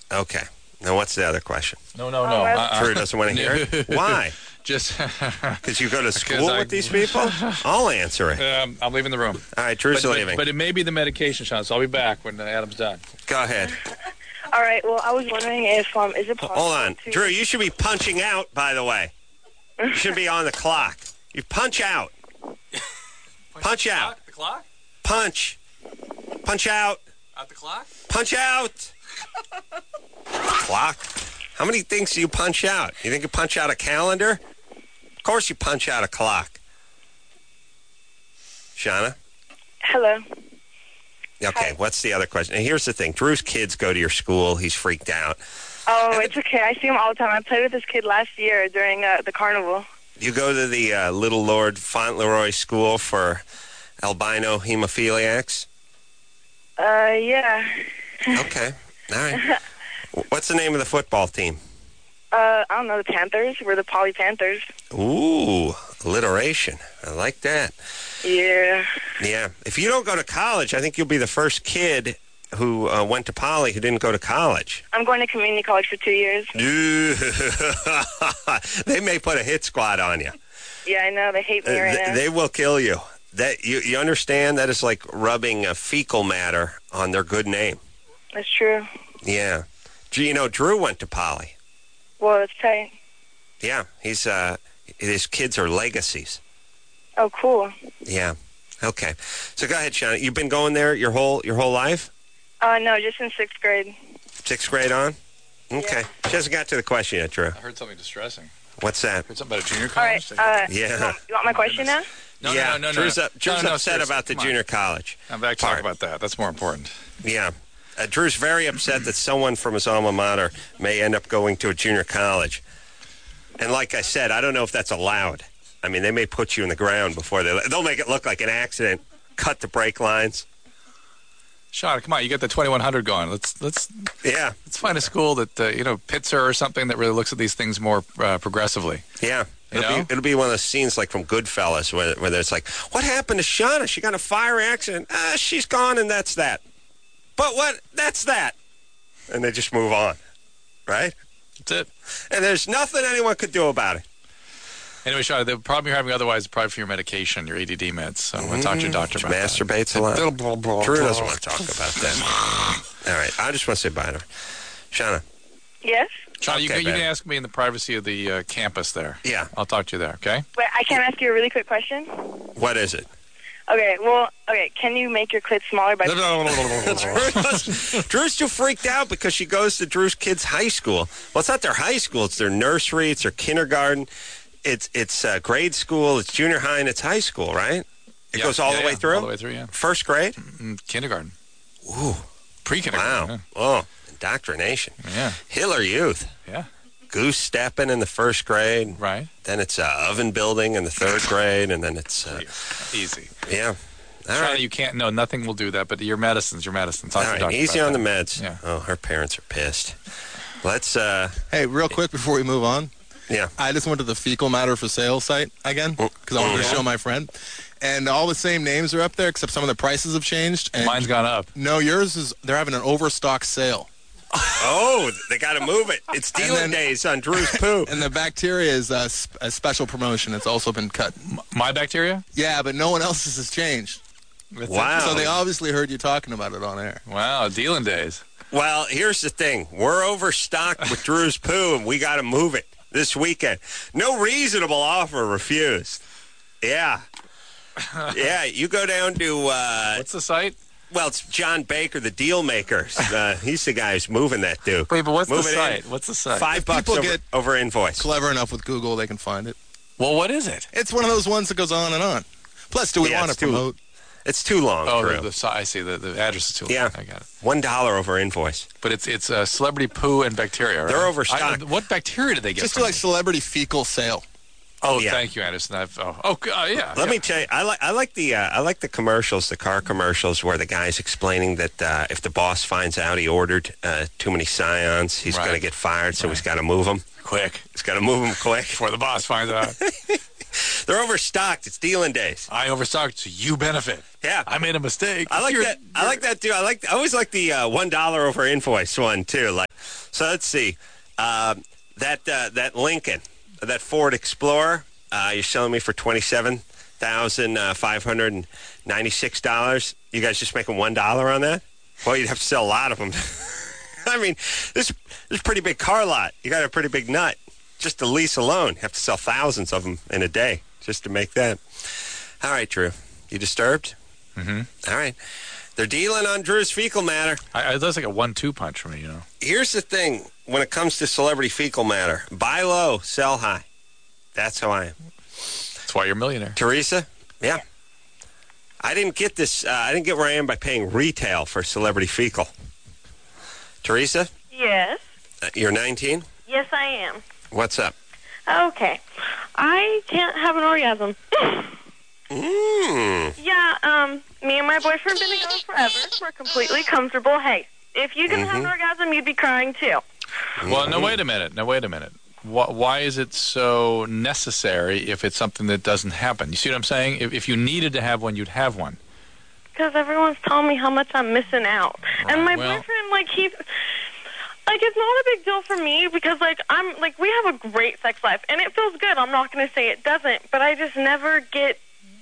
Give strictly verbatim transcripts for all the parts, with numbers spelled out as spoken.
Okay. Now, what's the other question? No, no, no. Oh, Uh-uh. Drew doesn't want to hear it? Why? Just Because you go to school I- with these people? I'll answer it. um, I'm leaving the room. All right, Drew's But, but, leaving. but it may be the medication, Sean, so I'll be back when uh, Adam's done. Go ahead. All right. Well, I was wondering if um, is it possible? Hold on. to- Drew, you should be punching out, by the way. You should be on the clock. You punch out. Punch out. The clock? Punch. Punch out. At the clock? Punch out. Clock. How many things do you punch out? You think you punch out a calendar? Of course you punch out a clock. Shauna? Hello. Okay, Hi. what's the other question? And here's the thing. Drew's kids go to your school. He's freaked out. Oh, And it's okay. I see him all the time. I played with this kid last year during uh, the carnival. You go to the uh, Little Lord Fauntleroy School for albino hemophiliacs? Uh, yeah. Okay. All right. What's the name of the football team? Uh, I don't know, the Panthers. We're the Poly Panthers. Ooh, alliteration. I like that. Yeah. Yeah. If you don't go to college, I think you'll be the first kid who uh, went to Poly who didn't go to college. I'm going to community college for two years. They may put a hit squad on you. Yeah, I know. They hate me right Uh, now. they will kill you. That you, you understand? That is like rubbing a fecal matter on their good name. That's true. Yeah. Do you know Drew went to Poly? Well, it's tight. Yeah. He's uh, his kids are legacies. Oh, cool. Yeah. Okay. So go ahead, Shauna. You've been going there your whole your whole life? Uh, no, just in sixth grade. Sixth grade on? Okay. She hasn't got to the question yet, Drew. I heard something distressing. What's that? I heard something about a junior All right. college. Uh, Yeah. You want, you want my question now? No, yeah. no, no, no, Drew's, no. up, Drew's No, no, upset seriously, about the come on. junior college. I'm back to part. talk about that. That's more important. Yeah. Uh, Drew's very upset that someone from his alma mater may end up going to a junior college. And like I said, I don't know if that's allowed. I mean, they may put you in the ground before they... They'll make it look like an accident. Cut the brake lines. Sean, come on, you got the twenty-one hundred going. Let's let's Yeah. let's find a school that uh, you know Pitzer or something that really looks at these things more uh, progressively. Yeah. You It'll know? be, it'll be one of those scenes like from Goodfellas where, where it's like, what happened to Shauna? She got in a fire accident. Ah, she's gone and that's that. But what? That's that. And they just move on. Right? That's it. And there's nothing anyone could do about it. Anyway, Sean, the problem you're having otherwise is probably for your medication, your A D D meds. So we'll talk to your doctor She about masturbates a lot. Drew doesn't want to talk about that. All right. I just want to say bye to her. Shauna. Yes? that. Sean, you, Okay, can, you can babe. ask me in the privacy of the uh, campus there. Yeah. I'll talk to you there, okay? Wait, I can ask you a really quick question? What is it? Okay, well, okay, can you make your clit smaller by... Drew's, Drew's too freaked out because she goes to Drew's kids' high school. Well, it's not their high school. It's their nursery. It's their kindergarten. It's it's uh, grade school. It's junior high, and it's high school, right? It Yeah, goes all yeah, the way yeah, through? All the way through, yeah. First grade? Mm, kindergarten. Ooh, Pre-kindergarten. wow. Oh, indoctrination. Yeah. Hitler Youth. Yeah. Goose stepping in the first grade. Right. Then it's uh, oven building in the third grade, and then it's, uh, Easy. yeah. All Sean, right. you can't, no, nothing will do that, but your medicine's your medicine. Talk All to your right, doctor easy about on the that. meds. Yeah. Oh, her parents are pissed. Let's, uh, Hey, real quick before we move on, yeah. I just went to the Fecal Matter for Sale site again because I wanted to Yeah. show my friend. And all the same names are up there except some of the prices have changed. And Mine's gone up. no, yours is, they're having an overstock sale. Oh, they got to move it. It's And dealing then- days on Drew's poo. And the bacteria is a, sp- a special promotion. It's also been cut. My bacteria? Yeah, but no one else's has changed. That's Wow. it. So they obviously heard you talking about it on air. Wow, dealing days. Well, here's the thing. We're overstocked with Drew's poo, and we got to move it this weekend. No reasonable offer refused. Yeah. Yeah, you go down to, uh, What's the site? well, it's John Baker, the deal maker. Uh, he's the guy who's moving that dude. Wait, but what's Move the it in. site? What's the site? Five If bucks people over, get- over invoice. Clever enough with Google, they can find it. Well, what is it? It's one of those ones that goes on and on. Plus, do we Yeah, want to it's too- promote? It's too long, Oh, Drew. the, the si- I see. The, the address is too long. Yeah. I got it. One dollar over invoice. But it's it's uh, celebrity poo and bacteria, right? They're overstocked. I- what bacteria did they get Just do from like me? celebrity fecal sale. Oh, Yeah. thank you, Anderson. I've, oh, oh, uh, yeah. Let yeah. me tell you, I like I like the uh, I like the commercials, the car commercials, where the guy's explaining that uh, if the boss finds out he ordered uh, too many Scions, he's Right. going to get fired. So Right. he's got to move them. Quick He's got to move them quick. before the boss finds out. They're overstocked. It's dealing days. I overstocked, so you benefit. Yeah. I made a mistake. I like You're- that. I like that too. I like. I always like the uh, one dollar over invoice one too. Like, So let's see. Uh, that uh, that Lincoln, that Ford Explorer, uh, you're selling me for twenty-seven thousand five hundred ninety-six dollars. You guys just making one dollar on that? Well, you'd have to sell a lot of them. I mean, this, this is a pretty big car lot. You got a pretty big nut. Just the lease alone, you have to sell thousands of them in a day just to make that. All right, Drew. You disturbed? Mm-hmm. All right. They're dealing on Drew's fecal matter. I, it does like a one two punch for me, you know. Here's the thing. When it comes to celebrity fecal matter, buy low, sell high. That's how I am. That's why you're a millionaire. Teresa? Yeah. I didn't get this. Uh, I didn't get where I am by paying retail for celebrity fecal. Teresa? Yes. Uh, you're nineteen? Yes, I am. What's up? Okay. I can't have an orgasm. Mmm. Yeah, um, me and my boyfriend been together forever. We're completely comfortable. Hey, if you can have an orgasm, you'd be crying too. Well, no, wait a minute. No, wait a minute. Why, why is it so necessary if it's something that doesn't happen? You see what I'm saying? If, if you needed to have one, you'd have one. Because everyone's telling me how much I'm missing out. Right, And my well- boyfriend, like, he's... Like, it's not a big deal for me because, like, I'm... Like, we have a great sex life, and it feels good. I'm not going to say it doesn't, but I just never get...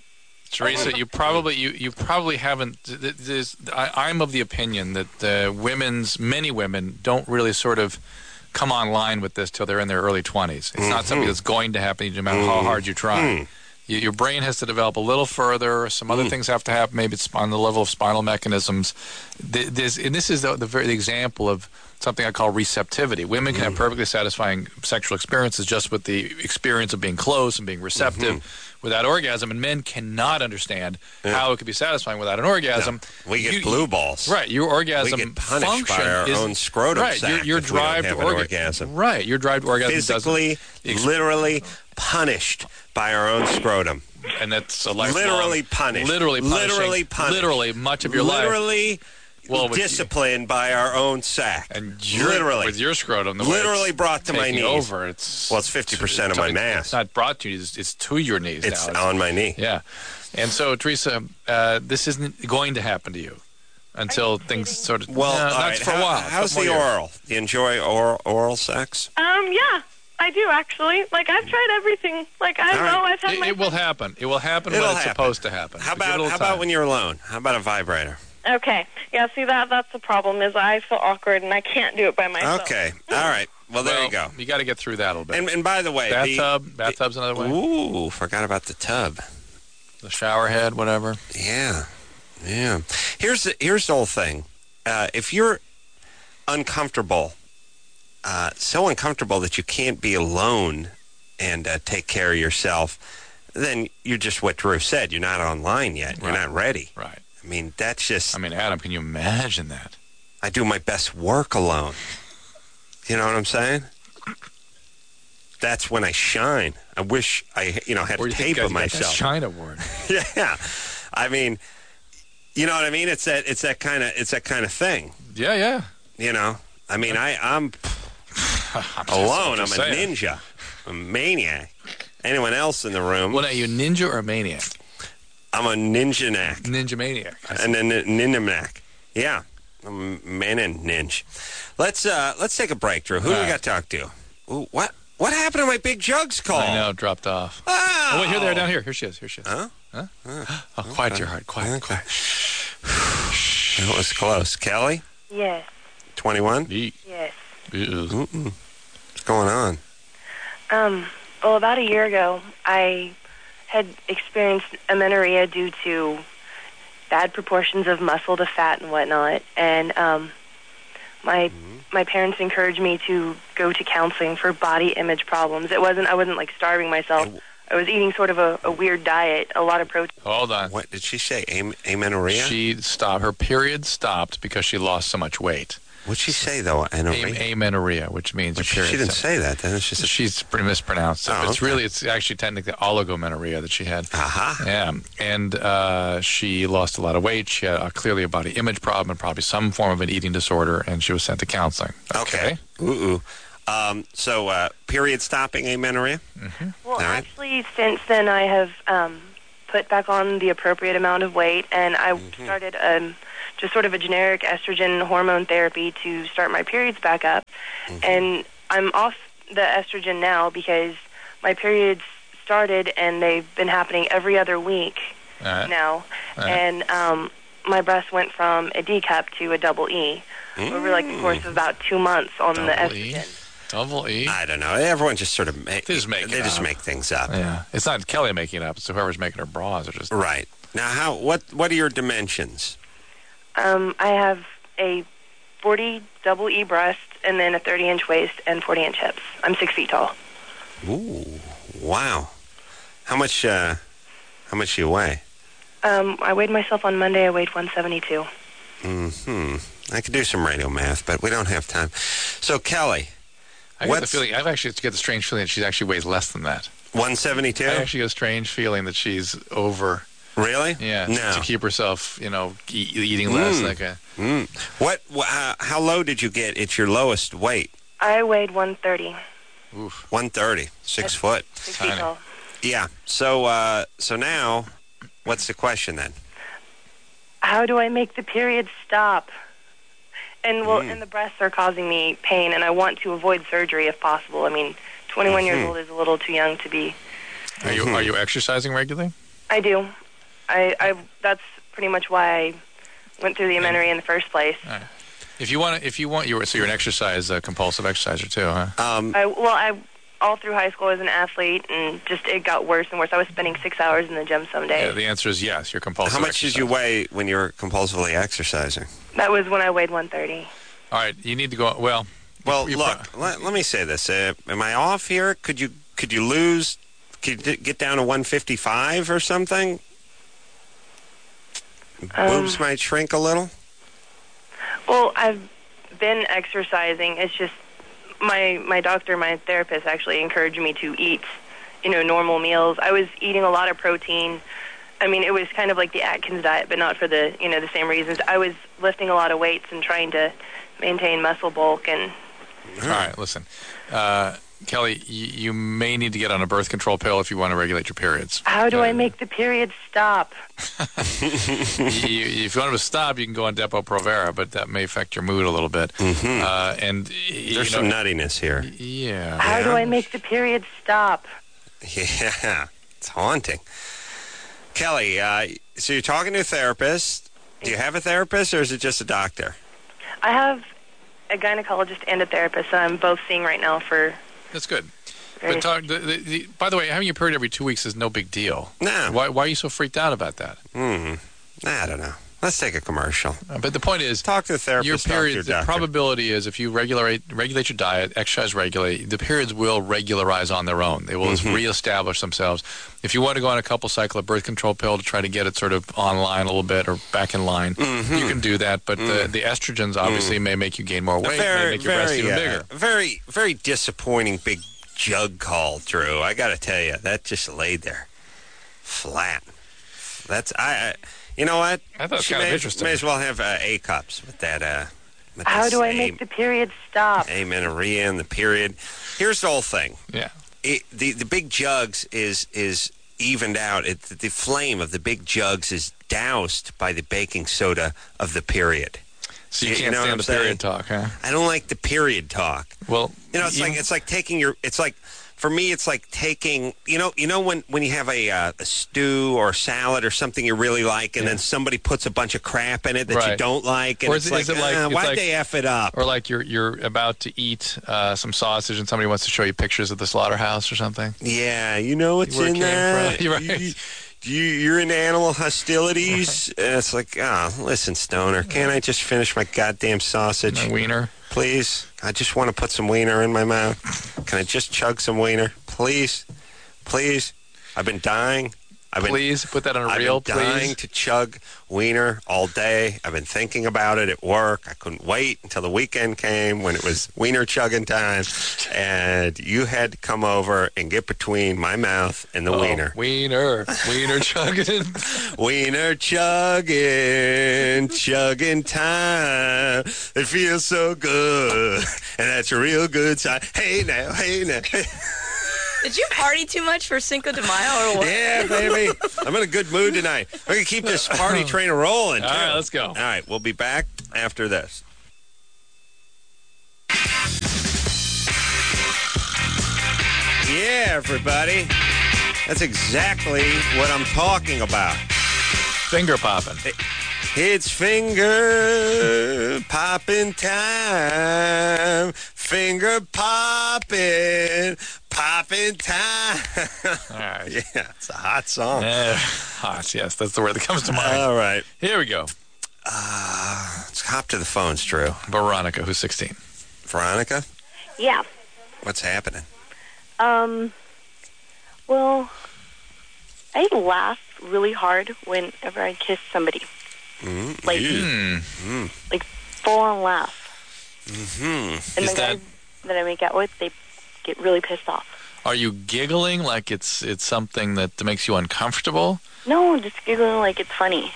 Teresa, you probably you, you probably haven't. th- There's, I, I'm of the opinion that uh, women's many women don't really sort of come online with this till they're in their early twenties. It's not something that's going to happen no matter how hard you try. You, your brain has to develop a little further. Some other things have to happen. Maybe it's on the level of spinal mechanisms. Th- This and this is the, the very the example of something I call receptivity. Women can have perfectly satisfying sexual experiences just with the experience of being close and being receptive without orgasm, and men cannot understand how it could be satisfying without an orgasm. No, we get You- blue balls. Right, your orgasm We get punished function by our is, own scrotum right, sac your, your if we don't drive have to an orga- orgasm. Right, your drive to orgasm Physically, doesn't, literally punished by our own scrotum. and that's a lifelong, Literally punished. literally punishing, Literally punished. literally much of your life. Literally Well, with disciplined by our own sac. And you're, literally. with your scrotum, the way Literally it's brought to my taking knees. over. It's Well, it's fifty percent of my it's- mass. It's not brought to you; it's, it's to your knees It's now. on my knee. Yeah, and so Teresa, uh, this isn't going to happen to you until things sort of. Well, no, all that's right. for How- a while. How's Couple the more years. oral? Do you enjoy oral, oral sex? Um, yeah, I do, actually. Like, I've tried everything. Like, I All know right. I've had It, my... it will happen. It will happen It'll when it's happen. supposed to happen. How So give it a about little how about time. when you're alone? How about a vibrator? Okay. Yeah, see, that that's the problem, is I feel awkward, and I can't do it by myself. Okay. All right. Well, there Well, you go. You got to get through that a little bit. And, and by the way, the- bathtub, bathtub's another way. Ooh, forgot about the tub. The shower head, whatever. Yeah, yeah. Here's the here's the whole thing. Uh, if you're uncomfortable, uh, so uncomfortable that you can't be alone and uh, take care of yourself, then you're just what Drew said. You're not online yet. You're Right. not ready. Right. I mean, that's just. I mean, Adam, can you imagine that? I do my best work alone. You know what I'm saying? That's when I shine. I wish I, you know, had Where a do you think tape of you got that myself. Shine award. Yeah, I mean, you know what I mean. It's that. It's that kind of. It's that kind of thing. Yeah, yeah. You know. I mean, I, I'm I'm just- alone. I'm a just saying. ninja, a maniac. Anyone else in the room? What are you, ninja or a maniac? I'm a ninja-nac. Ninja maniac. I see. And then ninja-nac. Yeah, I'm a man and ninja. Let's uh, let's take a break, Drew. Who do All we right. got to talk to? Ooh, what what happened to my big jugs call? I know, dropped off. Oh, Oh, wait, here they are down here. Here she is. Here she is. Huh? Huh? Oh, quiet your heart. Quiet, Okay. quiet. That was close. Kelly, Yes, twenty-one. Eek. yes. Ew. Mm-mm. What's going on? Um, well, about a year ago, I had experienced amenorrhea due to bad proportions of muscle to fat and whatnot, and um, my my parents encouraged me to go to counseling for body image problems. It wasn't I wasn't like starving myself. I was eating sort of a, a weird diet, a lot of protein. Hold on. What did she say? Am- amenorrhea? She stopped. Her period stopped because she lost so much weight. What'd she say, though? Am- Amenorrhea? Amenorrhea, which means But your she, period. she didn't stopped. say that. Then it's just a... She's pretty mispronounced it. Oh, but it's okay. really, it's actually technically oligomenorrhea that she had. Aha. Yeah, and uh, she lost a lot of weight. She had uh, clearly a body image problem and probably some form of an eating disorder, and she was sent to counseling. Okay. Ooh, ooh. Um, so, uh, period stopping amenorrhea? Well, All right. actually, since then, I have um, put back on the appropriate amount of weight, and I started um, just sort of a generic estrogen hormone therapy to start my periods back up. Mm-hmm. And I'm off the estrogen now because my periods started and they've been happening every other week right. now. Right. And um, my breast went from a D cup to a double E mm. over like the course of about two months on double the estrogen. E. Double E? I don't know. Everyone just sort of make, they just, make, they just make things up. Yeah, it's not Kelly making it up. It's whoever's making her bras. Are just right now. How? What? What are your dimensions? Um, I have a forty double E breast, and then a thirty inch waist and forty inch hips. I'm six feet tall. Ooh, wow! How much? Uh, how much do you weigh? Um, I weighed myself on Monday. I weighed one seventy-two. Hmm. I could do some radio math, but we don't have time. So, Kelly. I get the feeling, I've actually get the strange feeling that she actually weighs less than that. one seventy-two? I actually get a strange feeling that she's over. Really? Yeah. No. To keep herself, you know, e- eating less. Mm. Like a. Mm. What? Uh, how low did you get? It's your lowest weight. I weighed one thirty. Oof. one thirty. Six That's foot. Six feet tall. Yeah. So, uh, so now, what's the question then? How do I make the period stop? And well, mm. and the breasts are causing me pain, and I want to avoid surgery if possible. I mean, twenty-one mm-hmm. years old is a little too young to be. Are you are you exercising regularly? I do. I, I that's pretty much why I went through the amenorrhea in the first place. Right. If you want, if you want, you're so you're an exercise uh, compulsive exerciser too, huh? Um, I, well, I all through high school as an athlete, and just it got worse and worse. I was spending six hours in the gym some days. Yeah, the answer is yes. You're compulsive. How much exercise. did you weigh when you were compulsively exercising? That was when I weighed one thirty. All right, you need to go. Well, well, you, look. Pro- let, let me say this. Uh, am I off here? Could you could you lose? Could you get down to one fifty-five or something? Um, Boobs might shrink a little. Well, I've been exercising. It's just my my doctor, my therapist, actually encouraged me to eat, you know, normal meals. I was eating a lot of protein. I mean, it was kind of like the Atkins diet, but not for the, you know, the same reasons. I was lifting a lot of weights and trying to maintain muscle bulk. And all right, listen, uh, Kelly, you, you may need to get on a birth control pill if you want to regulate your periods. How do uh, I make the period stop? you, if you want to stop, you can go on Depo-Provera, but that may affect your mood a little bit. Mm-hmm. Uh, and there's you know, some nuttiness here. Yeah. How yeah. do I make the period stop? Yeah, it's haunting. Kelly, uh, so you're talking to a therapist. Do you have a therapist, or is it just a doctor? I have a gynecologist and a therapist that I'm both seeing right now for... That's good. But talk, the, the, the, by the way, having your period every two weeks is no big deal. No. Why, why are you so freaked out about that? Hmm. I don't know. Let's take a commercial. Uh, but the point is, talk to the therapist. Your period, your the doctor. probability is if you regulate regulate your diet, exercise regularly, the periods will regularize on their own. They will mm-hmm. reestablish themselves. If you want to go on a couple cycle of birth control pill to try to get it sort of online a little bit or back in line, mm-hmm. you can do that. But mm. the, the estrogens obviously mm. may make you gain more weight, very, may make your breasts even uh, bigger. Very, very disappointing big jug call, Drew. I got to tell you, that just laid there flat. That's I. I You know what? I thought it was kind may, of interesting. May as well have uh, A cups with that. Uh, with How do I a, make the period stop? Amenorrhea and the period. Here's the whole thing. Yeah. It, the the big jugs is is evened out. It, the flame of the big jugs is doused by the baking soda of the period. So you, you can't know stand the saying? period talk, huh? I don't like the period talk. Well, you know, it's you, like it's like taking your. It's like. For me, it's like taking, you know, you know when, when you have a, uh, a stew or a salad or something you really like, and yeah. then somebody puts a bunch of crap in it that right. you don't like, and or it's is, like, is it like uh, why'd like, they F it up? Or like you're you're about to eat uh, some sausage and somebody wants to show you pictures of the slaughterhouse or something. Yeah, you know what's Where in there. Right. You, you, you're in animal hostilities. And it's like, oh, listen, Stoner, can't I just finish my goddamn sausage? My wiener. Please. I just want to put some wiener in my mouth. Can I just chug some wiener? Please. Please. I've been dying. I've been, please put that on a I've reel, been dying please. to chug wiener all day. I've been thinking about it at work. I couldn't wait until the weekend came when it was wiener chugging time, and you had to come over and get between my mouth and the oh, wiener. Wiener, wiener chugging, wiener chugging, chugging time. It feels so good, and that's a real good time. Hey now, hey now. Did you party too much for Cinco de Mayo or what? Yeah, baby. I'm in a good mood tonight. We're going to keep this party train rolling, too. All right, let's go. All right, we'll be back after this. Yeah, everybody. That's exactly what I'm talking about. Finger popping. It's finger popping time. Finger popping, popping time. All right. Yeah, it's a hot song. Eh, hot, yes, that's the word that comes to mind. All right. Here we go. Uh, let's hop to the phones, Drew. Veronica, who's sixteen. Veronica, Yeah. what's happening? Um, well, I laugh really hard whenever I kiss somebody. Mm, Like, yeah. Hmm. like full-on laugh. Mm-hmm. And Is the that- guys that I make out with, they get really pissed off. Are you giggling like it's it's something that makes you uncomfortable? No, just giggling like it's funny.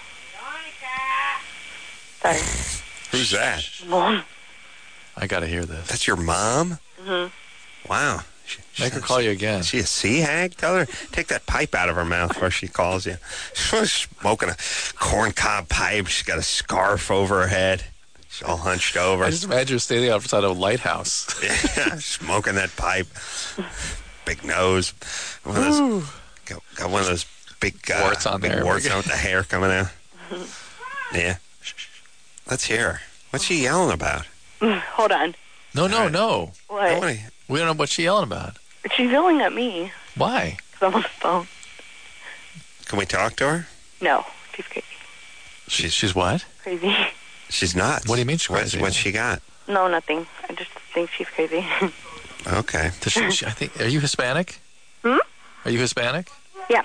Sorry. Who's that? Mom. I got to hear this. That's your mom? Mm-hmm. Wow. She, Make her call you again. Is she a sea hag? Tell her, take that pipe out of her mouth before she calls you. She's smoking a corncob pipe. She's got a scarf over her head. She's all hunched over. I just imagine her standing outside of a lighthouse. Yeah, smoking that pipe. Big nose. One of those, got, got one of those big uh, Warts on big there. warts on with the hair coming out. Yeah. Let's hear her. What's she yelling about? Hold on. No, no, no. I What? wanna, We don't know what she's yelling about. She's yelling at me Why? because I'm on the phone. can we talk to her? No, she's crazy. She's She's what? Crazy. she's nuts. What do you mean she's What's, crazy? what's she got? No, nothing. I just think she's crazy. Okay. Does she, she, I think. Are you Hispanic? Hmm? Are you Hispanic? Yeah.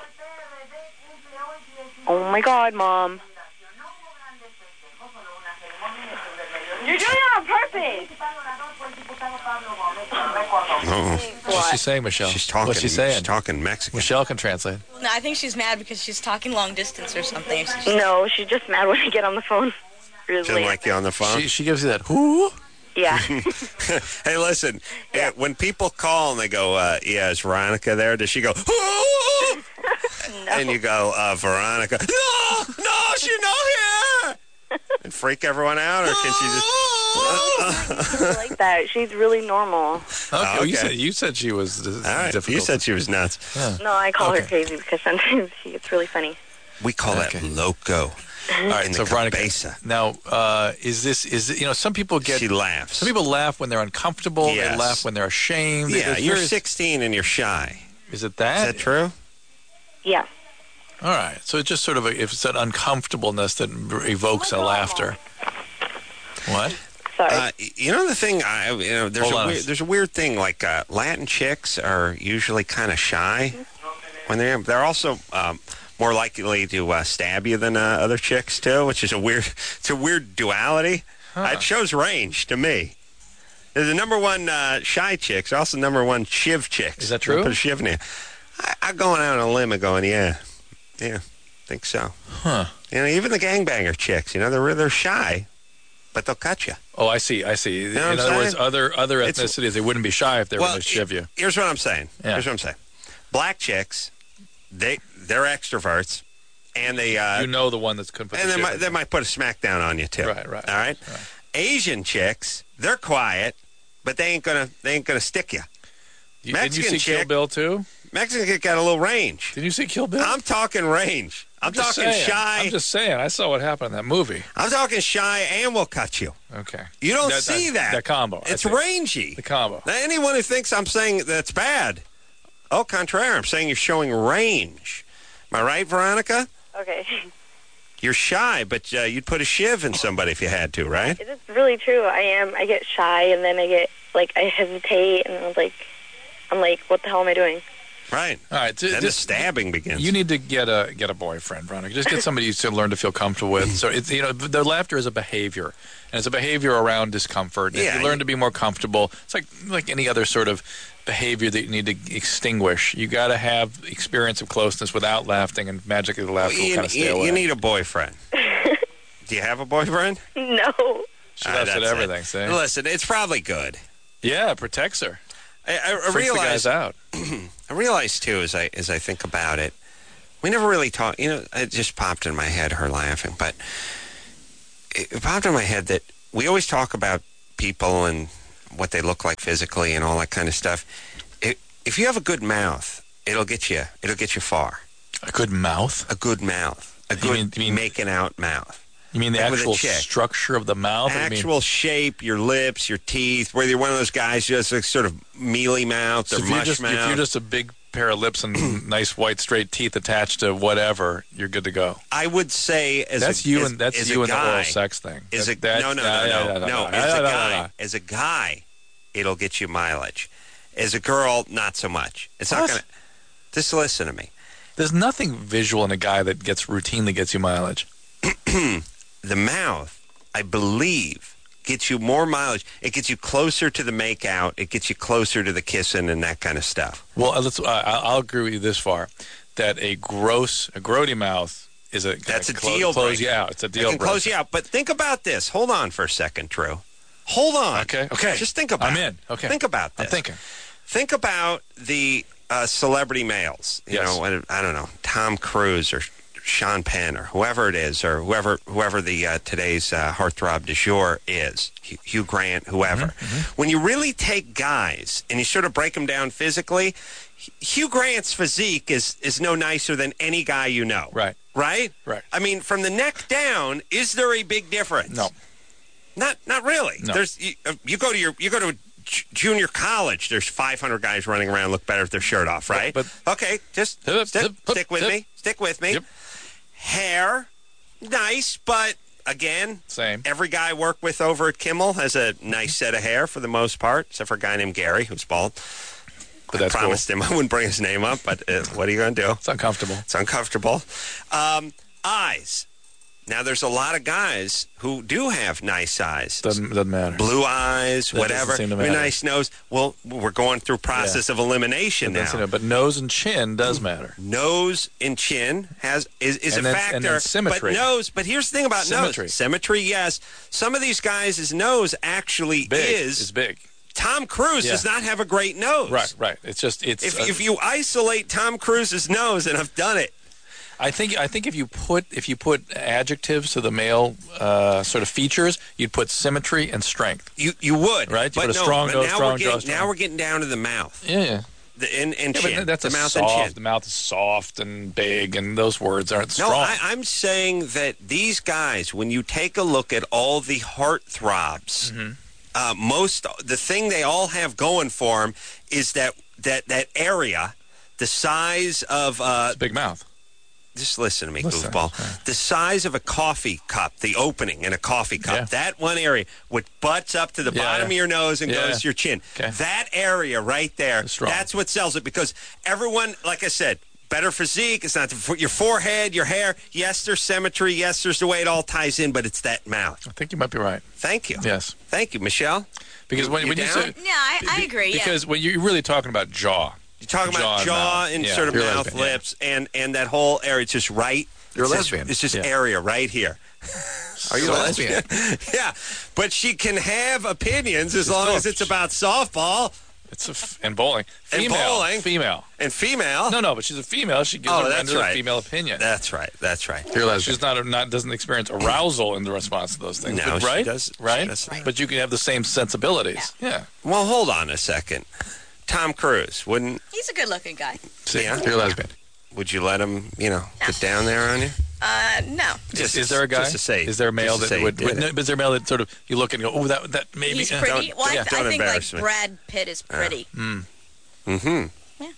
Oh my God, Mom. You're doing it on purpose. Uh-oh. What's she saying, Michelle? She's talking. What's she saying? She's talking Mexican. Michelle can translate. No, I think she's mad because she's talking long distance or something. She's- No, she's just mad when I get on the phone. Really Doesn't like you on the phone. She she gives you that whoo. Yeah. Hey, listen. uh, When people call and they go, uh, "Yeah, is Veronica there?" Does she go? And you go, uh, "Veronica, no, no, she's not here," and freak everyone out, or can she just? like that. She's really normal. Okay, Oh, well, you okay. said you said she was uh, All right. difficult. You said she was nuts. Yeah. No, I call her Okay. crazy because sometimes she gets really funny. We call Okay. that loco. All right, in so the Veronica. cabeza. Now, uh, is this is it, you know some people get She laughs. some people laugh when they're uncomfortable. Yes. They laugh when they're ashamed. Yeah, There's you're various- sixteen and you're shy. Is it Is that? that true? Yeah. All right. So it's just sort of a, if it's an uncomfortableness that evokes a laughter. What? Sorry. Uh, you know the thing. I you know there's Hold a on. weird, there's a weird thing like uh, Latin chicks are usually kind of shy when they're they're also um, more likely to uh, stab you than uh, other chicks too, which is a weird it's a weird duality. Uh, it shows range to me. They're the number one uh, shy chicks, also number one shiv chicks. Is that They'll true? Put a shiv in you. I, I'm going out on a limb and going, yeah, yeah, think so. Huh. You know, even the gangbanger chicks, you know, they're they're shy, but they'll cut you. Oh, I see. I see. know In what I'm other words, saying? other other It's- ethnicities they wouldn't be shy if they were going to shiv you. Here's what I'm saying. Yeah. Here's what I'm saying. Black chicks, they they're extroverts, and they uh, You know the one that's couldn't put and the they shiv might in. they might put a smack down on you too. Right, right, All right? right. Asian chicks, they're quiet, but they ain't gonna they ain't gonna stick you. You, did you Mexican see Kill chick- Bill too? Mexican kid got a little range. Did you see Kill Bill? I'm talking range. I'm, just talking saying. shy. I'm just saying. I saw what happened in that movie. I'm talking shy, and we'll cut you. Okay. You don't That- see that, that. That combo. I It's see. rangy. The combo. Now, anyone who thinks I'm saying that's bad, au contraire, I'm saying you're showing range. Am I right, Veronica? Okay. You're shy, but uh, you'd put a shiv in somebody if you had to, right? It is really true. I am. I get shy, and then I get, like, I hesitate, and I'm like, I'm like, what the hell am I doing? Right. All right. Then the Just, stabbing begins. you need to get a get a boyfriend, Veronica. Just get somebody you to learn to feel comfortable with. So it's you know the laughter is a behavior, and it's a behavior around discomfort. And Yeah, if you learn you- to be more comfortable, it's like like any other sort of behavior that you need to extinguish. You got to have experience of closeness without laughing, and magically the laughter will you, kind of stay you- away. you need a boyfriend. Do you have a boyfriend? No. she Ah, laughs at that's everything. it. See? Listen, it's probably good. Yeah, it protects her. I, I, I Freaks the realize. guys out. I realize too, as I as I think about it, we never really talk. You know, it just popped in my head. Her laughing, but it, it popped in my head that we always talk about people and what they look like physically and all that kind of stuff. It, if you have a good mouth, it'll get you. It'll get you far. A good mouth? A good mouth. A You good mean- you mean- making out mouth. You mean the Like with a actual chick. structure of the mouth? or you mean- Actual shape, your lips, your teeth. Whether you're one of those guys just like sort of mealy mouth So or if you're, mush just, mouth. if you're just a big pair of lips and nice white straight teeth attached to whatever, you're good to go. I would say as That's a, you as, and that's as you a and the guy, oral sex thing. Is a, That- that- no, no, yeah, no, yeah, no, yeah, no. no, As yeah, a yeah, guy, yeah. as a guy, it'll get you mileage. As a girl, not so much. It's not What? gonna. Just listen to me. There's nothing visual in a guy that gets routinely gets you mileage. The mouth, I believe, gets you more mileage. It gets you closer to the make-out. It gets you closer to the kissing and that kind of stuff. Well, uh, let's, uh, I'll I'll agree with you this far, that a gross, a grody mouth is a That's a clo- deal close breaker. you out. It's a It deal can breaker. close you out. But think about this. Hold on for a second, Drew. Hold on. Okay, okay. Just think about I'm it. in. Okay. Think about this. I'm thinking. Think about the uh, celebrity males. You Yes. know, I, I don't know, Tom Cruise or Sean Penn or whoever it is, or whoever whoever the uh, today's uh, heartthrob du jour is, Hugh, Hugh Grant, whoever. Mm-hmm, When you really take guys and you sort of break them down physically, Hugh Grant's physique is is no nicer than any guy you know. Right. Right. Right. I mean, from the neck down, is there a big difference? No. Not not really. No. There's you, uh, you go to your you go to a j- junior college. There's five hundred guys running around look better with their shirt off, right? But- okay, just Hip, stick, hip, hip, stick with hip. me. Stick with me. Yep. Hair, nice, but again, Same. every guy I work with over at Kimmel has a nice set of hair for the most part, except for a guy named Gary who's bald. But that's I promised him I wouldn't bring his name up, but uh, what are you going to do? It's uncomfortable. It's uncomfortable. Um, eyes. Now, there's a lot of guys who do have nice eyes. Doesn't doesn't matter. Blue eyes, That whatever. doesn't seem to I mean, matter. nice nose. Well, we're going through process of elimination Doesn't seem now. to- But nose and chin does matter. Nose and chin has is, is And a then- factor. and then symmetry. But nose. But here's the thing about Symmetry. nose. Symmetry, yes. Some of these guys' nose actually Big is. is big. Tom Cruise Yeah. does not have a great nose. Right, right. It's just it's. If, uh, if you isolate Tom Cruise's nose, and I've done it, I think I think if you put if you put adjectives to the male uh, sort of features, you'd put symmetry and strength. you you would. Right, you But put a no, strong but nose, now strong we're jaw, getting, strong- Now we're getting down to the mouth. Yeah, yeah. The, and, and Yeah, chin. but that's the a mouth soft. and chin. The mouth is soft and big, and those words aren't No, strong. I, I'm saying that these guys, when you take a look at all the heartthrobs, Mm-hmm. uh, most the thing they all have going for them is that that that area, the size of. Uh, It's a big mouth. just listen to me, Listen, goofball. yeah. The size of a coffee cup, the opening in a coffee cup, Yeah. that one area, what butts up to the Yeah, bottom yeah. of your nose and Yeah. goes to your chin. Okay. That area right there, It's strong. that's what sells it because everyone, like I said, better physique. It's not the, your forehead, your hair. Yes, there's symmetry. Yes, there's the way it all ties in, but it's that mouth. I think you might be right. Thank you. Yes, Thank you, Michelle. because You- when, you when you down? say Yeah, I, I agree. Yeah. because when you're really talking about jaw, You're talking about Jaw jaw and and, mouth. Yeah, sort of you're mouth, lesbian, yeah. lips, and, and that whole area. It's just right. You're a it's just- lesbian. It's just Yeah. area right here. Are you a lesbian? Yeah, but she can have opinions as long as it's about softball it's a f- and bowling. And Female, bowling. female. and female. No, no, but she's a female. She gives Oh, a that's renders a right. female opinion. That's right. That's right. You're a lesbian. She's not not doesn't experience arousal in the response to those things. No, but, she right? does- she Right? does not. But you can have the same sensibilities. Yeah. Well, hold on a second. Tom Cruise, wouldn't He's a good-looking guy. See, Yeah. You're a lesbian. would you let him, you know, get down there on you? Uh, no. Is, is there a guy? Just to say, is there a male just to that say would? he would did no, it. but is there a male that sort of you look and go, oh, that that maybe. He's uh, pretty. don't- well, I, yeah, I don't think like embarrass me. Brad Pitt is pretty. Mm-hmm.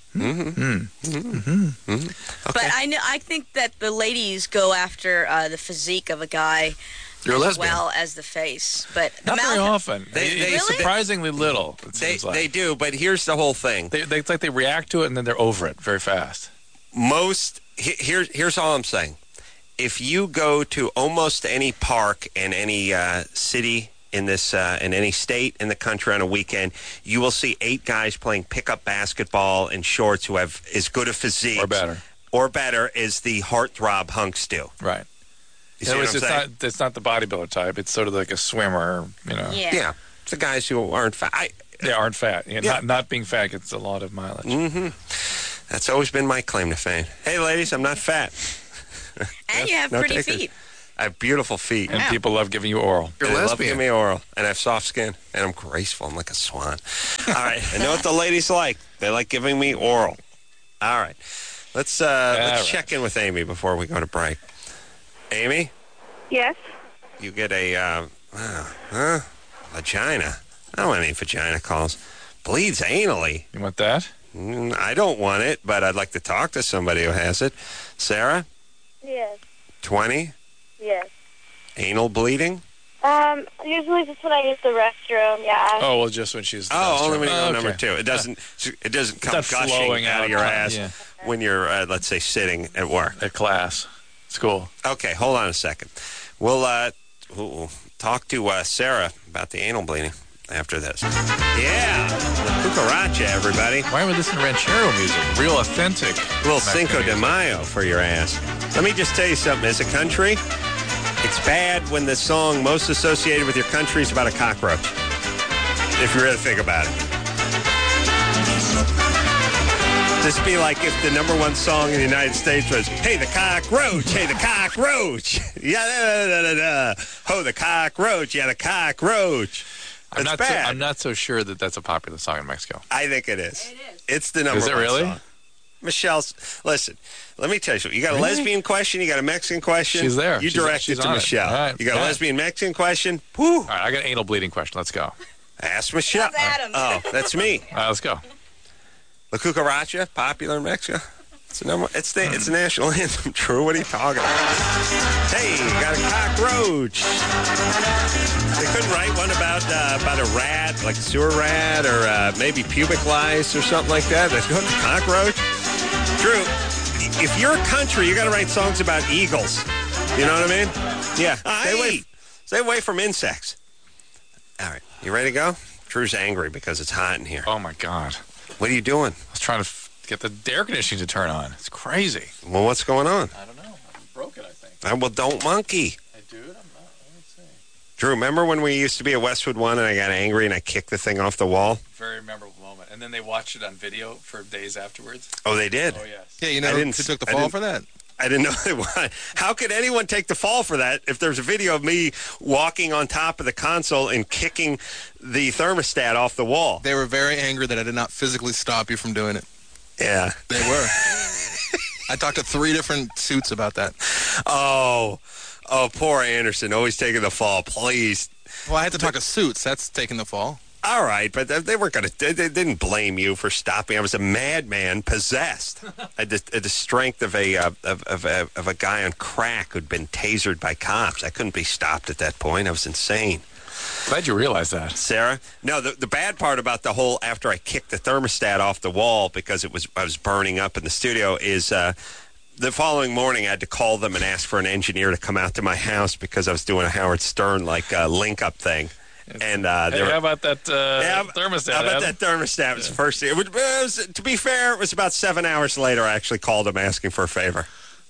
But I know I think that the ladies go after uh, the physique of a guy You're a as lesbian. well as the face. But the Not mouth, very often. They- they- Really? surprisingly little. It They, seems like. they do, but here's the whole thing. They, they, it's like they react to it and then they're over it very fast. Most he- here, here's all I'm saying. If you go to almost any park in any uh, city in this uh, in any state in the country on a weekend, you will see eight guys playing pickup basketball in shorts who have as good a physique Or better. or better as the heartthrob hunks do. Right. You see In other what words, I'm it's saying? not it's not the bodybuilder type. It's sort of like a swimmer, you know. Yeah. Yeah, it's the guys who aren't fat. I They aren't fat. Yeah, Yeah. Not not being fat gets a lot of mileage. Mm-hmm. That's always been my claim to fame. Hey, ladies, I'm not fat. And you have No pretty takers. feet. I have beautiful feet. And Wow. people love giving you oral. You're They love lesbian. giving me oral, and I have soft skin, and I'm graceful. I'm like a swan. All right, I know what the ladies like. They like giving me oral. All right, let's uh, let's right. check in with Amy before we go to break. Amy, Yes. you get a uh, uh, huh? vagina. I don't want any vagina calls. Bleeds anally. You want that? Mm, I don't want it, but I'd like to talk to somebody who has it. Sarah, Yes. twenty, Yes. anal bleeding. Um, usually just when I use the restroom, yeah. Oh, well, just when she's. the Oh, best only friend. when you go Oh, number okay. two. It doesn't. It doesn't come It's not gushing flowing out of out, your yeah. ass Yeah. when you're, uh, let's say, sitting at work. At class, school. Okay, hold on a second. We'll uh, we'll talk to uh, Sarah about the anal bleeding after this. Yeah, cucaracha, everybody. Why are we listening to ranchero music? Real authentic. A little Cinco de Mayo for your ass. Let me just tell you something. As a country, it's bad when the song most associated with your country is about a cockroach. If you really think about it. Just be like if the number one song in the United States was, hey, the cockroach, hey, the cockroach. Yeah, da, da, da, da. Oh, the cockroach, yeah, the cockroach. I'm That's not. So, bad. I'm not so sure that that's a popular song in Mexico. I think it is. It is. It's the number Is it one really? song. Michelle's, listen, let me tell you something. You got a Really? lesbian question, you got a Mexican question. She's there. You She's- direct she's it to on it. Michelle. All right. You got Yeah. a lesbian Mexican question? Whew. All right, I got an anal bleeding question. Let's go. All Ask Michelle. That's Adam. Oh, that's me. right, let's go. La cucaracha, popular in Mexico. It's the number. It's the it's the national anthem. True. What are you talking about? Hey, you got a cockroach. They couldn't write one about uh, about a rat, like a sewer rat, or uh, maybe pubic lice or something like that. That's what cockroach. Drew, if you're a country, you got to write songs about eagles. You know what I mean? Yeah. Stay away. Stay away from insects. All right. You ready to go? Drew's angry because it's hot in here. Oh my God! What are you doing? I was trying to f- get the air conditioning to turn on. It's crazy. Well, what's going on? I don't know. I broke it. I think. Uh, well, don't monkey. I do it. I'm not. Let's see. Drew, remember when we used to be at Westwood One and I got angry and I kicked the thing off the wall? Very memorable moment. And then they watched it on video for days afterwards. Oh, they did? Oh yes. Yeah, you know I didn't- who took the I fall didn't- for that? I didn't know they won. How could anyone take the fall for that if there's a video of me walking on top of the console and kicking the thermostat off the wall? They were very angry that I did not physically stop you from doing it. Yeah. They were. I talked to three different suits about that. Oh, oh, poor Anderson, always taking the fall. Please. Well, I had to talk to suits. That's taking the fall. All right, but they they weren't going to. They, they didn't blame you for stopping. I was a madman, possessed. I had the, had the strength of a uh, of, of, of of a guy on crack who'd been tasered by cops. I couldn't be stopped at that point. I was insane. Glad you realized that. Sarah, no. The the bad part about the whole after I kicked the thermostat off the wall because it was I was burning up in the studio is. Uh, The following morning, I had to call them and ask for an engineer to come out to my house because I was doing a Howard Stern like uh, link-up thing. And uh, Hey, they were, how about that uh, Yeah, thermostat? How about Adam? that thermostat? It was the first thing. It, would, it was, to be fair, it was about seven hours later I actually called him asking for a favor.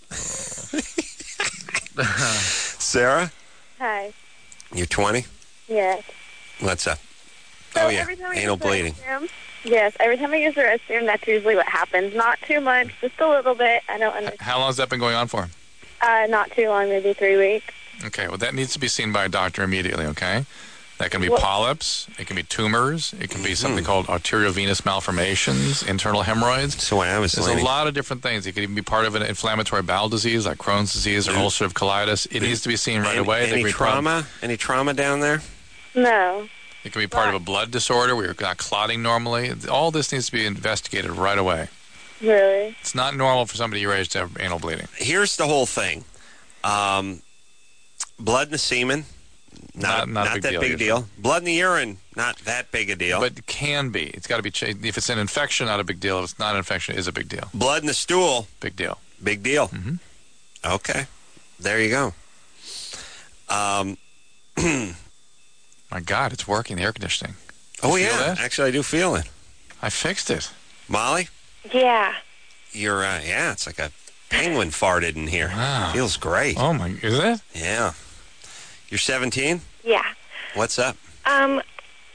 Sarah, Hi. you're twenty? Yes. What's up? So Oh, yeah, every time I anal use the bleeding. restroom- Yes, every time I use the restroom, that's usually what happens. Not too much, just a little bit. I don't understand. How long has that been going on for? Uh, not too long, maybe three weeks. Okay, well, that needs to be seen by a doctor immediately, okay? That can be What- polyps. It can be tumors. It can be Mm-hmm. something called arteriovenous malformations, internal hemorrhoids. That's the way I was There's a leaning. lot of different things. It could even be part of an inflammatory bowel disease like Crohn's disease or ulcerative colitis. It needs to be seen right Any, away. There any could be prob- trauma? Any trauma down there? No. It can be part of a blood disorder where you're not clotting normally. All this needs to be investigated right away. Really? It's not normal for somebody your age to have anal bleeding. Here's the whole thing. Um, blood in the semen, not, Not- not a big that deal big usually. deal. Blood in the urine, not that big a deal. But it can be. It's got to be. Cha- if it's an infection, not a big deal. If it's not an infection, it is a big deal. Blood in the stool, Big deal. big deal. Mm-hmm. Okay. There you go. Um, My God, it's working. The air conditioning. oh, feel yeah. that? Actually, I do feel it. I fixed it. Molly, Yeah. you're, uh, yeah, it's like a penguin farted in here. Wow. Feels great. Oh my! Is it? Yeah. You're seventeen? Yeah. What's up? Um,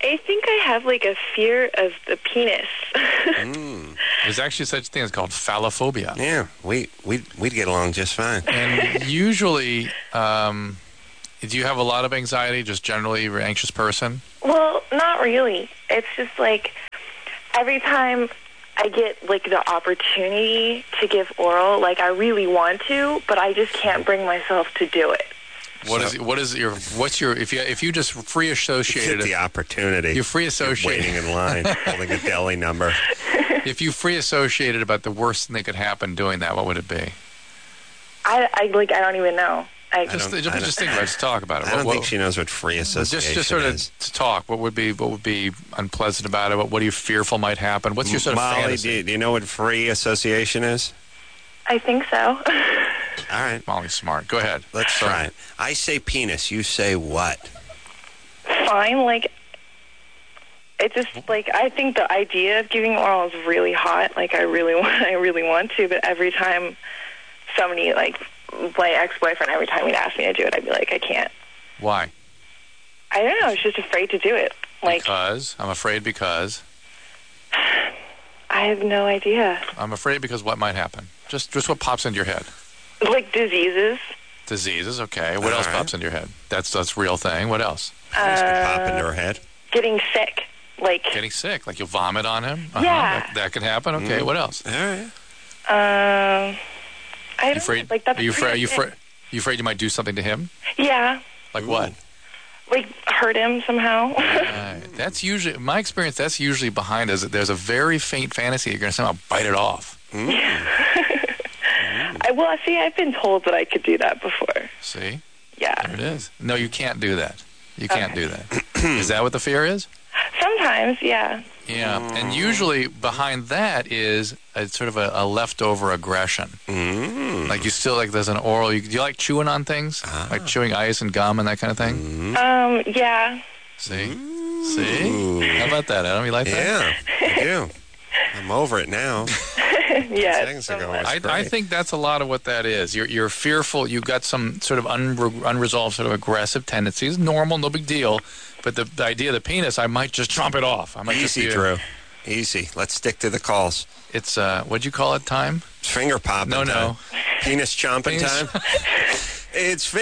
I think I have like a fear of the penis. Mm. There's actually such a thing as called phallophobia. Yeah, we we'd we'd get along just fine. And usually, um, do you have a lot of anxiety? Just generally, you're an anxious person. Well, not really. It's just like every time I get like the opportunity to give oral, like I really want to, but I just can't bring myself to do it. What is what is your what's your if you if you just free associated Get the opportunity. you're free You're associated waiting in line, holding a deli number. if you free associated about the worst thing that could happen doing that, what would it be? I, I like I don't even know. I, Just don't- just, I just don't- think about it. Just talk about it. I don't What- think what- she knows what free association just just sort of is. to talk. What would be what would be unpleasant about it? What, what are you fearful might happen? What's your sort of Molly, fantasy? do you, do you know what free association is? I think so. All right, Molly's smart. Go ahead. let's try it. I say penis. You say what? Fine, like it just like I think the idea of giving oral is really hot. Like I really want, I really want to, but every time somebody like my ex-boyfriend, every time he'd ask me to do it, I'd be like, I can't. Why? I don't know. I was just afraid to do it. Like Because I'm afraid because I have no idea. I'm afraid because what might happen? Just just what pops into your head? Like diseases. Diseases. Okay. What All else right. pops into your head? That's that's a real thing. What else? This could Uh, pop into her head. Getting sick. Like Getting sick, like you'll vomit on him. Uh-huh. Yeah. That, that could happen. Okay. What else? All right. um, I You don't afraid? know. Like that's are you afraid? Are pretty you sick. afraid? You afraid you might do something to him? Yeah, Like Ooh. what? like hurt him somehow. Right. That's usually, in my experience, that's usually behind us. There's a very faint fantasy you're going to somehow bite it off. I well, see, I've been told that I could do that before. See? Yeah, There it is. No, you can't do that. You can't Okay. do that. Is that what the fear is? sometimes. Yeah. Yeah. And usually behind that is a sort of a, a leftover aggression. Mm. Like you still, like there's an oral, you, do you like chewing on things? Ah. Like chewing ice and gum and that kind of thing? Um. Yeah. See? See? How about that, Adam? You like that? Yeah, I do. I'm over it now. Yeah. Seconds ago, somewhat. That's I, great. I think that's a lot of what that is. You're, you're fearful. You've got some sort of unre- unresolved, sort of aggressive tendencies. Normal, no big deal. But the, the idea of the penis, I might just tromp it off. I might just Easy, be a- Drew. Easy. Let's stick to the calls. It's uh, what'd you call it? Time? Finger popping No, time. no. Penis chomping Penis- time. It's